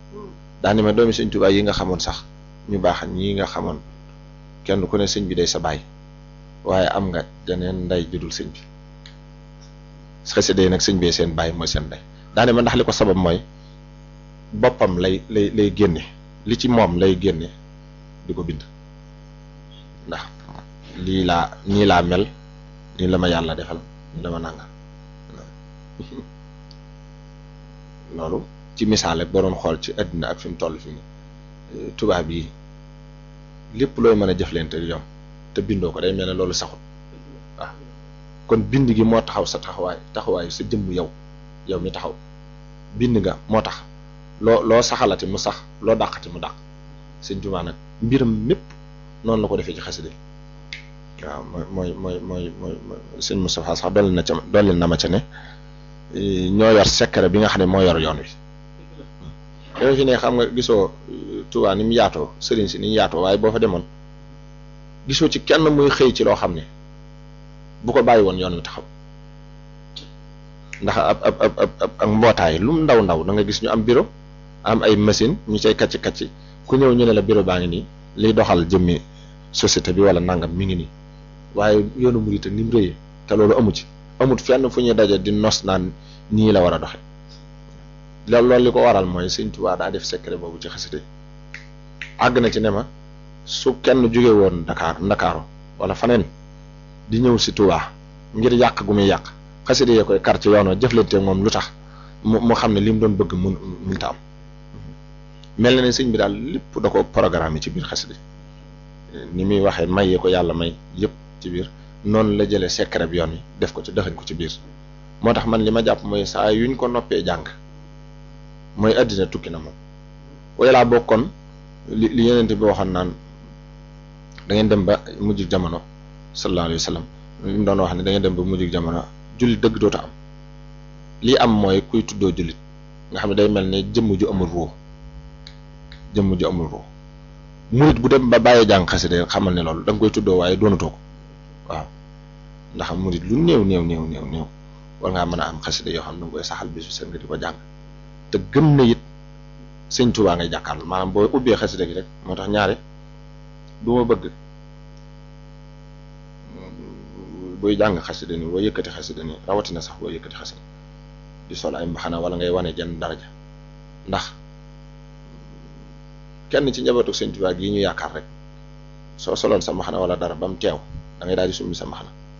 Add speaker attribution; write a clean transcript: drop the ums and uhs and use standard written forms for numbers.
Speaker 1: daani ma doomi sëñ Tuubaa yi nga xamoon sax ñu baax ñii nga xamoon kenn ku ne sëñ bi day sa baay waaye am nga jeneen nday judul sëñ bi xasida yi nag sëñ bee seen baay mooy seen nday daani ma ndax li ko sabab mooy boppam lay génne li ci moom lay génne di ko bind ndax nii laa mel nii la ma yàlla defal nii la ma nanga loolu ci misaale boo doon xool ci àddina ak fi mu toll fi ni tubaab yi lépp looy mën a jëflante ñoom te bindoo ko day mel ne loolu saxut waaw kon bind gi moo taxaw sa taxawaay sa jëmm yow mi taxaw bind nga moo tax loo saxalati mu sax loo dàqati mu dàq sëñ Tuubaa nag mbiram mépp noonu la ko defee ci xasida waaw mooy sëñ Moustapha sax dolli na ma ca ne ñoo yor secret bi nga xam ne moo yor yoon wi yow fi ne xam nga gisoo Tuubaa ni mu yaatoo sëriñ si ni ñu yaatoo waaye boo fa demoon gisoo ci kenn muy xëy ci loo xam ne bu ko bàyyi woon yoon wi taxaw ndax ak mbootaay lu mu ndaw da nga gis ñu am bureau am ay machine ñu cay kacci ku ñëw ñu ne la bureau baa ngi nii liy doxal jëmmi société bi wala nangam mi ngi nii waaye yoonu murit ni mu rëyee te loolu amut fenn fu ñuy daje di nos naan nii la war a doxe loolu li ko waral mooy sëñ Tuubaa daa def secret boobu ci xasida yi àgg na ci ne ma su kenn jóge woon Ndakaaru wala faneen di ñëw si Tuubaa ngir yàq gu muy yàq xasida yee koy kar ci yoon wa jëflante moom lu tax mu xam ne li mu doon bëgg mënta am mel na ne sëñ bi daal lépp da ko programme yi ci biir xasida ni muy waxee may yi ko yàlla may yëpp ci biir noonu la jëlee secret bi yoon wi def ko ci dëxañ ko ci biir moo tax man li ma jàpp mooy saa yuñ ko noppee jàng mooy àddina tukki na moom waaye laa bokkoon li yenente bi waxoon naan da ngeen dem ba mujj jamono sallallahu alayhi wa sallam li mu doon wax ne da ngeen dem ba mujj jamono jullit dëgg dootu am lii am mooy kuy tuddoo jullit nga xam ne day mel ne jëmm ju amul ruux murit bu dem ba bàyyee jàng xasida xamal ne loolu da nga koy tuddoo waaye doonatoo ko waaw ndax murit lu néew war ngaa mën a am xasida yoo xam ne da nga koy saxal bis bi seen nga di ko jàng te gëm na it sëñ Tuubaa ngay jàkkaarloo maanaam boo ubbee xasida gi rek moo tax ñaare du ma bëgg booy jàng xasida ni boo yëkkati xasida ni rawatina sax boo yëkkati xasida di sol ay mbaxana wala ngay wane jenn daraja ndax kenn ci njabootu sëñ Tuubaa gi ñu yaakaar rek soo soloon sa mbaxana wala dara ba mu teew da ngay daal di summi sa mbaxana